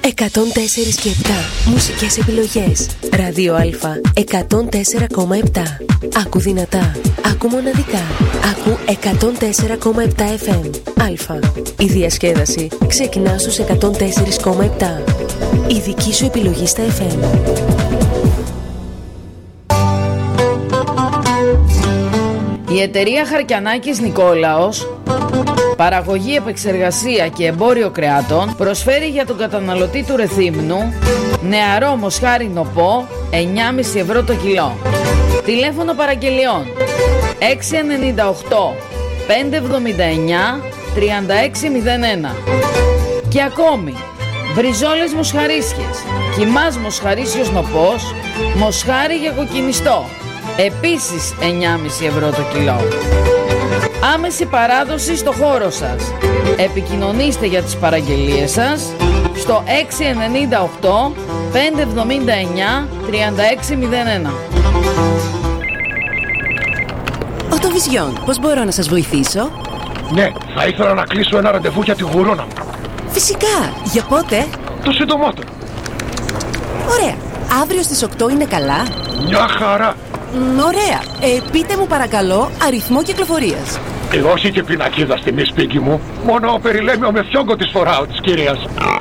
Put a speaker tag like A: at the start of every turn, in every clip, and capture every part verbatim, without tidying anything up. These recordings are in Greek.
A: εκατόν τέσσερα και επτά μουσικές επιλογές. Ράδιο Α εκατόν τέσσερα κόμμα επτά. Άκου δυνατά, άκου μοναδικά. Άκου εκατόν τέσσερα κόμμα επτά εφ εμ. Α. Η διασκέδαση ξεκινά στους εκατόν τέσσερα κόμμα επτά. Η δική σου επιλογή στα εφ εμ.
B: Η εταιρεία Χαρκιανάκης Νικόλαος, παραγωγή, επεξεργασία και εμπόριο κρεάτων, προσφέρει για τον καταναλωτή του Ρεθύμνου νεαρό μοσχάρι νοπό εννιά κόμμα πέντε ευρώ το κιλό. Τηλέφωνο παραγγελιών έξι εννιά οκτώ πέντε εβδομήντα εννιά τριάντα έξι μηδέν ένα. Και ακόμη μπριζόλες μοσχαρίσιες, κιμάς μοσχαρίσιος νοπός, μοσχάρι για κοκκινιστό, επίσης εννιά κόμμα πέντε ευρώ το κιλό. Άμεση παράδοση στο χώρο σας. Επικοινωνήστε για τις παραγγελίες σας στο έξι εννιά οκτώ πέντε εβδομήντα εννιά τριάντα έξι μηδέν ένα.
A: Οτοβιζιόν, πώς μπορώ να σας βοηθήσω?
C: Ναι, θα ήθελα να κλείσω ένα ραντεβού για τη γουρόνα μου.
A: Φυσικά, για πότε?
C: Το συντομότερο.
A: Ωραία, αύριο στις οκτώ είναι καλά?
C: Μια χαρά.
A: Μ, ωραία, ε, πείτε μου παρακαλώ αριθμό κυκλοφορίας.
C: Ε, όχι και πινακίδα στη μη σπίτι μου. Μόνο περιλέμιο με φιόγκο της φοράω της κυρίας.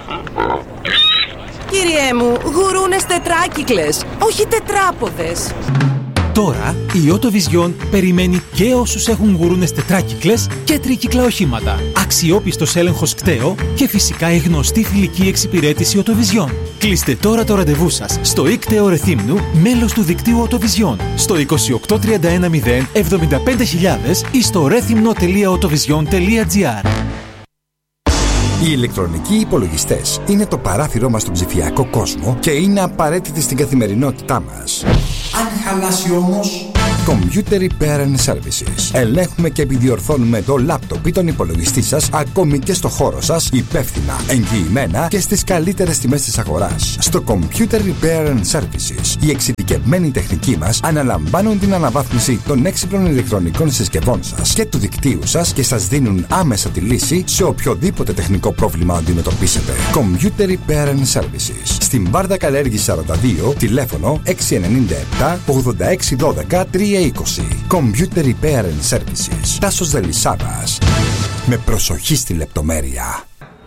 A: Κύριέ μου, γουρούνες τετράκυκλες, όχι τετράποδες.
D: Τώρα η Οτοβιζιόν περιμένει και όσους έχουν γουρούνες τετράκυκλες και τρίκυκλα οχήματα. Αξιόπιστος έλεγχος κταίο και φυσικά η γνωστή φιλική εξυπηρέτηση Οτοβιζιόν. Κλείστε τώρα το ραντεβού σας στο ΙΚΤΕΟ Ρεθύμνου, μέλος του δικτύου Οτοβιζιόν, στο είκοσι οκτώ τριάντα ένα μηδέν εβδομήντα πέντε χιλιάδες ή στο ρέθυμνο τελεία οτοβιζιόν τελεία τζι άρ.
E: Οι ηλεκτρονικοί υπολογιστές είναι το παράθυρό μας στον ψηφιακό κόσμο και είναι απαραίτητοι στην καθημερινότητά μας. Αν χαλάσει όμως... Computer Repair and Services. Ελέγχουμε και επιδιορθώνουμε το λάπτοπ ή τον υπολογιστή σας, ακόμη και στο χώρο σας, υπεύθυνα, εγγυημένα και στις καλύτερες τιμές της αγοράς. Στο Computer Repair and Services, οι εξειδικευμένοι τεχνικοί μας αναλαμβάνουν την αναβάθμιση των έξυπνων ηλεκτρονικών συσκευών σας και του δικτύου σας και σας δίνουν άμεσα τη λύση σε οποιοδήποτε τεχνικό πρόβλημα αντιμετωπίσετε. Computer Repair and Services. Στην Βάρδα Καλέργη σαράντα δύο, τηλέφωνο έξι εννιά επτά ογδόντα έξι δώδεκα τρία είκοσι. Computer Repair and Services. Τάσος Δελισσάβας. Με προσοχή στη λεπτομέρεια.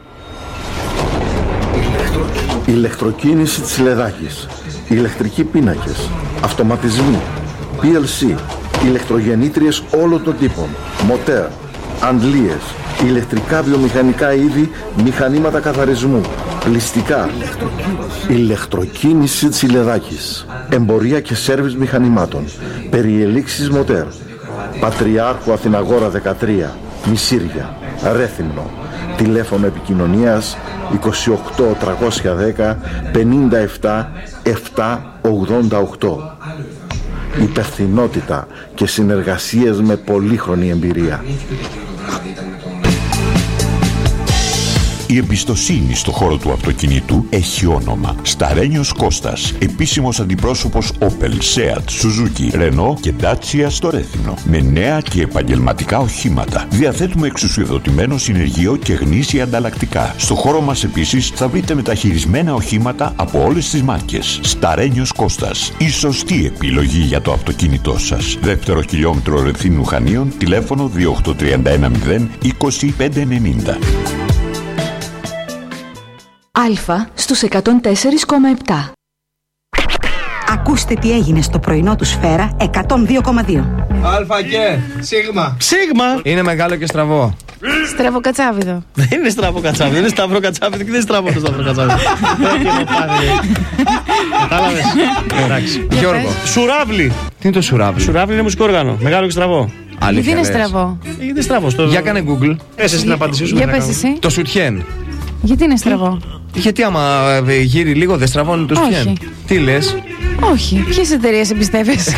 F: Ηλεκτροκίνηση της Λεδάκης. Ηλεκτρικοί πίνακες. Αυτοματισμοί. πι ελ σι. Ηλεκτρογεννήτριες όλων των τύπων. Μοτέρ. Αντλίες. Ηλεκτρικά βιομηχανικά είδη. Μηχανήματα καθαρισμού. Πλυστικά. Ηλεκτροκίνηση της Λεδάκης. Εμπορία και σέρβις μηχανημάτων. Περιελήξεις μοτέρ. Πατριάρχου Αθηναγόρα δεκατρία. Μισήρια. Ρέθυμνο. Τηλέφωνο επικοινωνίας είκοσι οκτώ τριακόσια δέκα πενήντα επτά επτακόσια ογδόντα οκτώ. Υπευθυνότητα και συνεργασίες με πολύχρονη εμπειρία.
G: Η εμπιστοσύνη στο χώρο του αυτοκινήτου έχει όνομα. Σταρένιος Κώστας, επίσημος αντιπρόσωπος Opel, Seat, Suzuki, Renault και Dacia στο Ρέθυμνο. Με νέα και επαγγελματικά οχήματα. Διαθέτουμε εξουσιοδοτημένο συνεργείο και γνήσια ανταλλακτικά. Στο χώρο μας επίσης θα βρείτε μεταχειρισμένα οχήματα από όλες τις μάρκες. Σταρένιος Κώστας, η σωστή επιλογή για το αυτοκίνητό σας. Δεύτερο χιλιόμετρο Ρεθύμνου Χανίων, τηλέφωνο δύο οκτώ τρία ένα μηδέν είκοσι πέντε ενενήντα.
H: Α στους εκατόν τέσσερα κόμμα επτά.
I: Ακούστε τι έγινε στο πρωινό του Σφαίρα εκατόν δύο κόμμα δύο.
J: Αλφα και Σίγμα.
K: Σίγμα.
J: Είναι μεγάλο και στραβό.
L: Στραβό κατσάβιδο.
K: Δεν είναι στραβό κατσάβιδο, είναι σταυρό κατσάβιδο και δεν είναι στραβό το σταυρό κατσάβιδο. Κατάλαβες. Εντάξει.
J: Γιώργο.
K: Σουράβλι.
J: Τι είναι το σουράβλι?
K: Σουράβλι είναι μουσικό όργανο. Μεγάλο και στραβό.
L: Γιατί είναι στραβό?
K: Γιατί είναι στραβό.
J: Για κάνε Google.
K: Πες στην απάντησή σου.
L: Για πες εσύ.
J: Το σουτιέν.
L: Γιατί είναι στραβό?
J: Γιατί άμα γύρει λίγο δεν στραβώνει το σουτιέν? Τι λες?
L: Όχι. Ποιες εταιρείες εμπιστεύεσαι?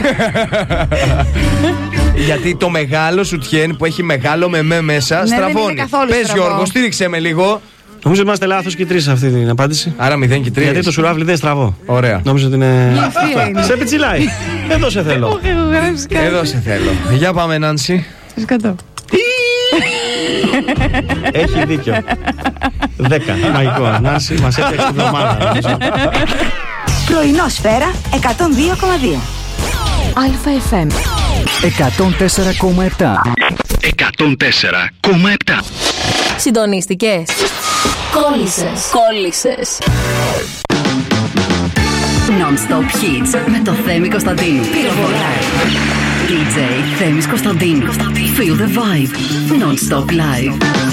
J: Γιατί το μεγάλο σουτιέν που έχει μεγάλο με με μέσα, ναι, στραβώνει. Πες Γιώργο, στήριξε με λίγο.
K: Νομίζω ότι είμαστε λάθος και τρεις σε αυτή την απάντηση.
J: Άρα μηδέν και τρεις.
K: Γιατί το σουράβλι δεν είναι στραβό.
J: Ωραία.
K: Νόμιζα ότι είναι.
L: είναι.
K: Σε πιτσιλάει. Εδώ σε θέλω.
J: Εδώ σε θέλω. Για πάμε, Νάνση.
L: Σας κατώ.
K: Έχει δίκιο. Δέκα. Μαγικό. Νάση, μας έφτιαξε την εβδομάδα.
I: Πρωινό Σφαίρα εκατόν δύο κόμμα δύο.
H: Αλφα εφ εμ
M: εκατόν τέσσερα κόμμα επτά.
N: εκατόν τέσσερα κόμμα επτά.
A: Συντονίστηκες? Κόλλησες. Κόλλησες.
O: Non-stop hits με το Θέμη Κωνσταντίνου. Πυροβολά. ντι τζέι Θέμης Κωνσταντίνου. Feel the vibe. Non-stop live.